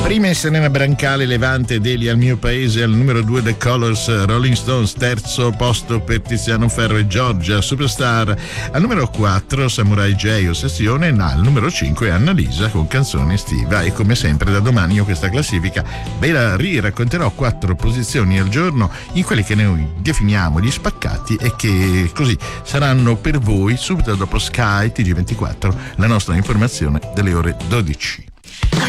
Prima Serena Brancale, Levante, Deli al mio paese. Al numero 2 The Colors, Rolling Stones. Terzo posto per Tiziano Ferro e Giorgia, Superstar. Al numero 4 Samurai J, Ossessione. Al numero 5 Annalisa con Canzone estiva. E come sempre da domani io questa classifica ve la riracconterò 4 posizioni al giorno in quelli che noi definiamo gli spaccati e che così saranno per voi subito dopo Sky TG24, la nostra informazione delle ore 12.